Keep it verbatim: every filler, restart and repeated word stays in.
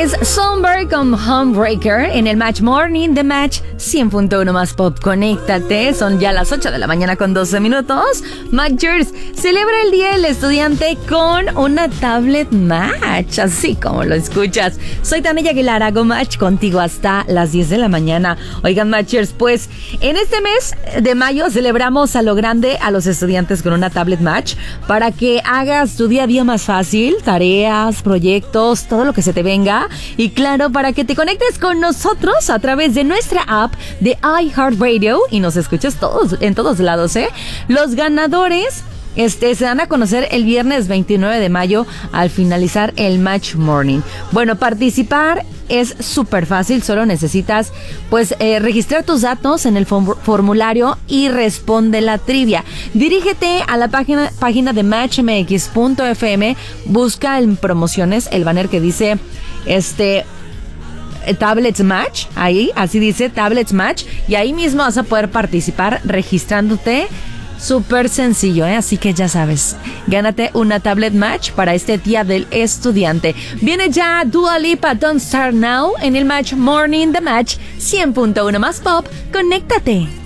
Es Somber con Homebreaker en el Match Morning de Match cien punto uno más Pop. Conéctate, son ya las ocho de la mañana con doce minutos. Matchers celebra el Día del Estudiante con una tablet Match, así como lo escuchas. Soy Tania Aguilar, hago Match contigo hasta las diez de la mañana. Oigan, Matchers, pues en este mes de mayo celebramos a lo grande a los estudiantes con una tablet Match para que hagas tu día a día más fácil, tareas, proyectos, todo lo que se te venga. Y claro, para que te conectes con nosotros a través de nuestra app de iHeartRadio y nos escuches todos, en todos lados, ¿eh? Los ganadores Este, se dan a conocer el viernes veintinueve de mayo al finalizar el Match Morning. Bueno, participar es súper fácil, solo necesitas pues eh, registrar tus datos en el form- formulario y responde la trivia. Dirígete a la página, página de match m x punto f m, busca en promociones el banner que dice este... Tablets Match, ahí, así dice, Tablets Match, y ahí mismo vas a poder participar registrándote. Súper sencillo, ¿eh? Así que ya sabes, gánate una tablet Match para este día del estudiante. Viene ya Dua Lipa, Don't Start Now en el Match Morning de Match cien punto uno más Pop. Conéctate.